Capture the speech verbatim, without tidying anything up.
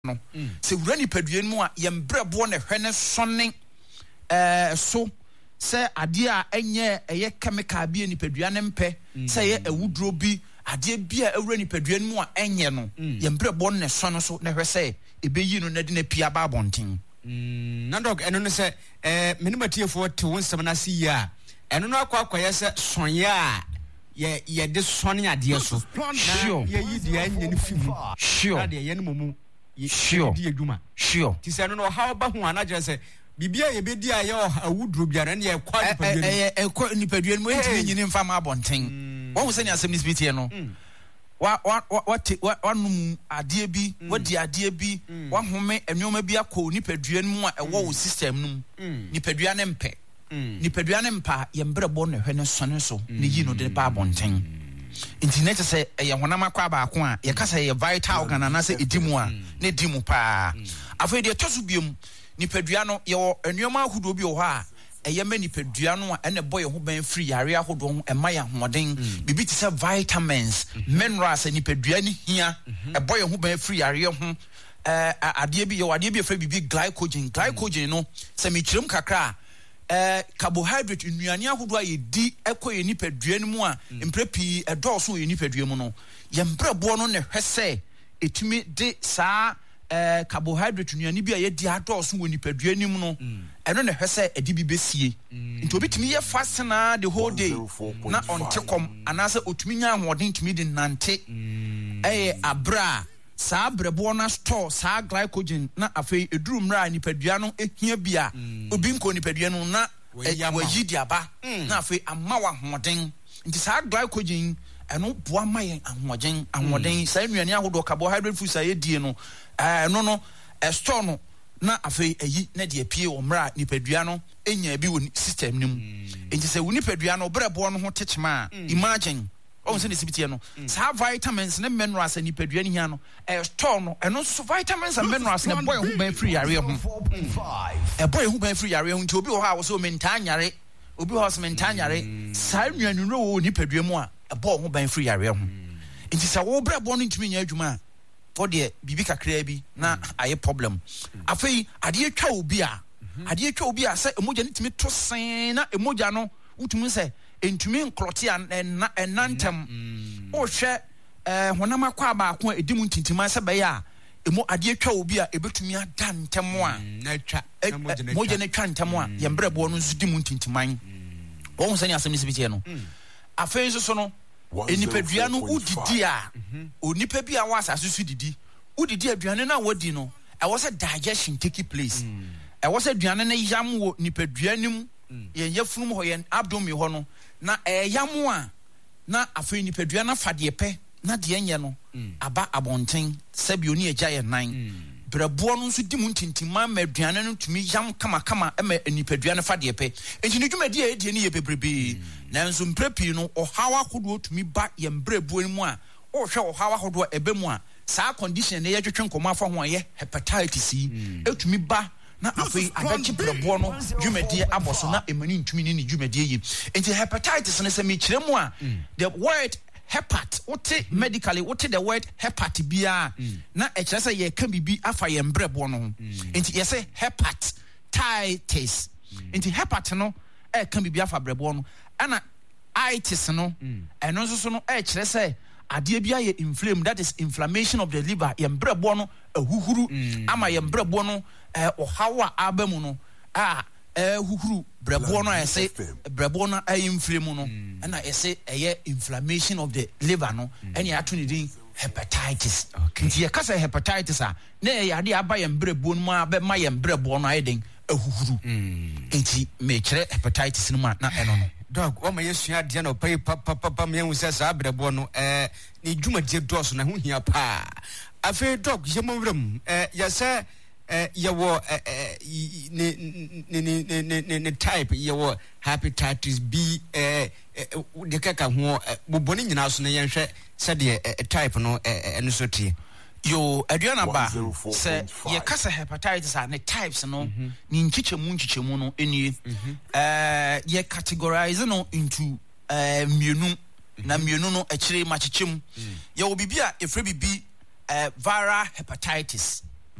no se wura nipadua mu a yembrebo na hwe ne sonne eh so se ade a enye eye chemical bi nipadua ne mpe se ye awuduro bi ade bi a awura nipadua mu a enye no yembrebo ne sonno so na hwe se ebeyi no na de na pia ba bonten na dog eno no se eh menimatiefo te wonsam na se ya eno no akwa akwa se sonya ye ye de sonne ade so sure ye yi de anya ne fimu sure ade ye ne momu sure di adwuma sure ti se no no how ba ho anaje se bibia ye be di aye awuduro biara ne ye kwa nipadua eh eh kwa nipadua mu entimi nyini mfa ma bonten wo se ni asem ni spitie no wa wa wa wanum ade bi wadi ade bi wa home enwoma bi akọ nipadua mu a ewo wo system num nipadua ne mpe nipadua ne mpa ye mbrebo ne hwe ne sone so ne yi no de ba bonten internet say ye honam akwa ba ko a ye kasa ye vital organ na say edimu a ne dimu pa afei de toso biom nipadua no ye enwoma ahudo bi wo ha eye ma nipadua no a ene boy ho ban free yare ahodo ho ema ya hoden bibi ti say vitamins minerals nipadua ni hia e boy ho ban free yare ho eh ade bi ye wade bi e fra bibi glycogen glycogen no se me kirem kakra eh carbohydrate nnuane ahodo a ye di ekoye nipadua no mu a mprepi edoso ye nipadua mu no ye mbrebo no ne hwese etumi de saa eh carbohydrate nnuane bi a ye di adoso wo nipadua nim no eno ne hwese edi bi besie nti obitumi ye fast na the whole day na ontekom anase otumi nya ahoden tumi di nante eh abra saa brebo na store saa glycogen na afei eduru mra nipadua no ehia bia obi nko nipadua no na wayi diaba na afei amma wa hoden nti saa glycogen eno boa maye ahoden ahoden saa nnuane ahodo carbohydrate food saa yedie no eh no no store no na afei eyi na de apie o mra nipadua no enya bi wo system nim nti se wo nipadua no brebo no ho techema imagine oh se nisibiti no sa vitamins ne minerals ani padua ni hia no e store no eno so vitamins and minerals ne boy hu ban free yare ho e boy hu ban free yare ho nti obi ho ha wo so mentan yare obi ho so mentan yare sa nnuanu no wo ni padua mu a e boy hu ban free yare ho nti sa wo brebo no ntumi nya adwuma for the bibi kakra bi na aye problem afei ade atwa obi a ade atwa obi a se emoja ne timi to sen na emoja no utumi se entumi nklote an enantem o hwe eh honam akwa ba ko edimu ntintima se be ya emo ade atwa obi a ebetumi ada ntem a na twa moja na twa ntem a ye mbrebo no nso dimu ntintiman wo nsani asem nisibiti no afei so no enipadua no udidi a onipa bi a wasa susu didi udidi aduane na wadi no e was a digestion take place e was a aduane na yam wo nipadua nim ye yefunu ho ye abdomen ho no na e yam a na afei nipadua na fade pe na de enye no aba abonten sabi oni agya ye nan brebo no nso dimu ntintima ma aduane no tumi yam kama kama e ma nipadua na fade pe enti ne dwumadi a die ne ye bebrebe nanso mprepi no ohawa hodo tumi ba ye mbrebo mu a o hwe ohawa hodo ebe mu a saa condition ne ye twetwe nkoma afa ho ye hepatitis etumi ba na afei abachi brebo no dwumadi aboso na emani ntumi ne dwumadi yi enti hepatitis ne se me kiremu a the word hepat wote medically wote the word hepat bia na e kire se ye ka bibi afa ye mbrebo no enti ye se hepatitis enti hepat no e ka bibi afa brebo no ana itis no eno nso so no e kire se ade bia ye inflame, that is inflammation of the liver ye mbrebo no ahuhuru ama ye mbrebo no eh ohawa abamu no ah eh huhuru brebo no ese brebo no ay inflame no na ese eye inflammation of the liver no ene ato ne din hepatitis nti ye kasa hepatitis a na ye ade aba ye mbrebo no ma be ma ye mbrebo no ay den ahuhuru nti me kire hepatitis no ma na eno no dog o ma yesua de na pay papa papa me hu se sa brebo no eh ni dwuma de dos na hu hia pa afi dog ye mo wram eh ye se eh ye wo eh ne ne ne ne ne type ye wo hepatitis B eh de kaka ho boboni nyina so na ye hwe se de type no eh eno so tie yo aduana ba se ye kasa hepatitis a ne types no ni nchichemu nchichemu no eni eh ye categorize no into eh mienu na mienu no akire machichem ye wo bibia efre bibi eh viral hepatitis